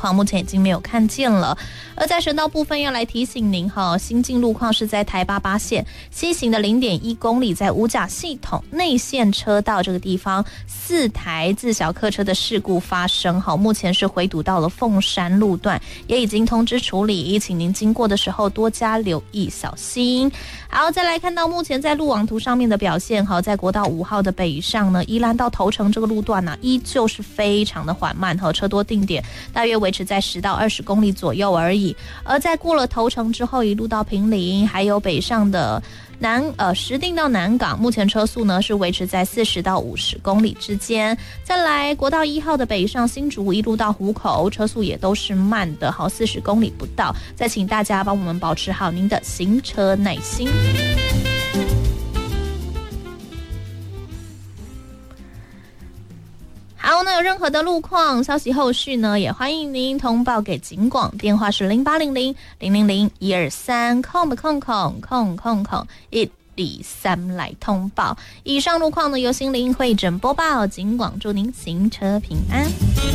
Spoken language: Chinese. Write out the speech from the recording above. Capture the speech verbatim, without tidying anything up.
况，目前已经没有看见了。而在省道部分要来提醒您哈，新进路况是在台八八线西行的 零点一公里，在五甲系统内线车道这个地方，四台自小客车的事故发生，好，目前是回堵到了凤山路段，也已经通知处理，请您经过的时候多加留意小心。好，再来看到目前在路网图上面的表现，好，在国道五号的北上呢，宜兰到头城这个路段呢、啊，依旧是非常的缓慢，和车多定点大约维持在十到二十公里左右而已。而在过了头城之后，一路到坪林，还有北上的南呃石碇到南港，目前车速呢是维持在四十到五十公里之间。再来国道一号的北上新竹，一路到湖口，车速也都是慢的，好四十公里不到。再请大家帮我们保持好您的行车耐心。好，那有任何的路况消息后续呢，也欢迎您通报给警广，电话是零八零零零零零一二三空的空空空空空一二三来通报。以上路况呢由心灵会诊播报，警广祝您行车平安。